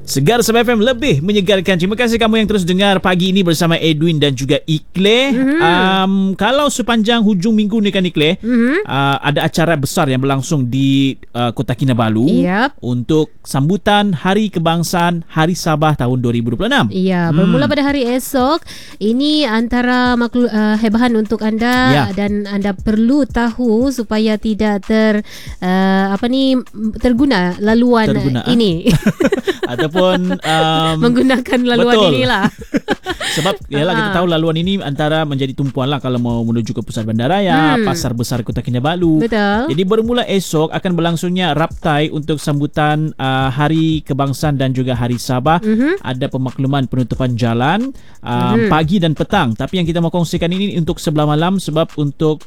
Segar Sabah FM lebih menyegarkan. Terima kasih kamu yang terus dengar pagi ini bersama Edwin dan juga Ikle. Kalau sepanjang hujung minggu ni kan Ikle, ada acara besar yang berlangsung di Kota Kinabalu untuk sambutan Hari Kebangsaan Hari Sabah tahun 2026. Ya, bermula pada hari esok. Ini antara hebahan untuk anda dan anda perlu tahu supaya tidak terguna laluan ini. Ataupun menggunakan laluan inilah. Sebab yalah kita tahu laluan ini antara menjadi tumpuan lah kalau mau menuju ke pusat bandaraya, pasar besar Kota Kinabalu. Betul. Jadi bermula esok akan berlangsungnya raptai untuk sambutan Hari Kebangsaan dan juga Hari Sabah. Ada pemakluman penutupan jalan pagi dan petang. Tapi yang kita mau kongsikan ini untuk sebelah malam sebab untuk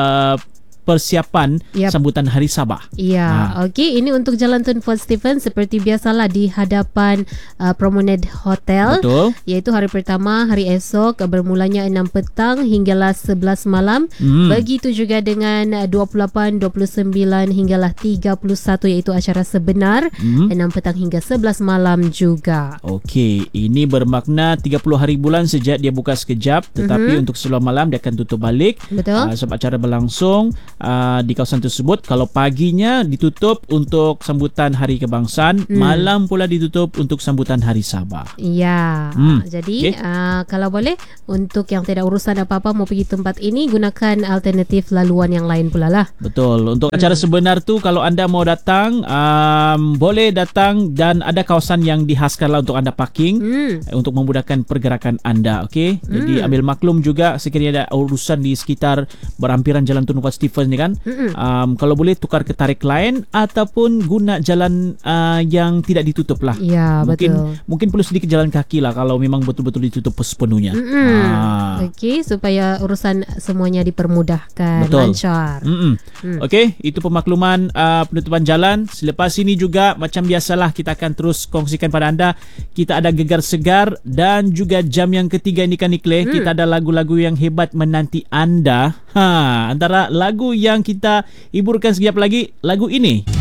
persiapan sambutan Hari Sabah. Ya, okey. Ini untuk Jalan Tun Fort Stephen seperti biasalah di hadapan Promenade Hotel. Betul. Iaitu hari pertama, hari esok bermulanya 6 petang hinggalah 11 malam. Begitu juga dengan 28, 29 hinggalah 31 iaitu acara sebenar 6 petang hingga 11 malam juga. Okey, ini bermakna 30 hari bulan sejak dia buka sekejap, tetapi untuk seluruh malam dia akan tutup balik. Betul. Sebab acara berlangsung di kawasan tersebut. Kalau paginya ditutup untuk sambutan Hari Kebangsaan, malam pula ditutup untuk sambutan Hari Sabah. Ya, jadi kalau boleh untuk yang tidak urusan apa-apa mau pergi tempat ini, gunakan alternatif laluan yang lain pula lah. Betul. Untuk acara sebenar tu kalau anda mau datang, boleh datang dan ada kawasan yang dihaskanlah untuk anda parking untuk memudahkan pergerakan anda. Okey. Jadi ambil maklum juga sekiranya ada urusan di sekitar berhampiran Jalan Tun Fort Stephen ni kan. Kalau boleh tukar ke tarik lain ataupun guna jalan yang tidak ditutup lah. Ya, betul. Mungkin perlu sedikit jalan kaki lah kalau memang betul-betul ditutup sepenuhnya. Okey, supaya urusan semuanya dipermudahkan, lancar. Okey, itu pemakluman penutupan jalan. Selepas ini juga macam biasalah kita akan terus kongsikan pada anda. Kita ada Gegar Segar dan juga jam yang ketiga ini kan Ikle. Kita ada lagu-lagu yang hebat menanti anda. Antara lagu yang kita hiburkan sekejap lagi, lagu ini.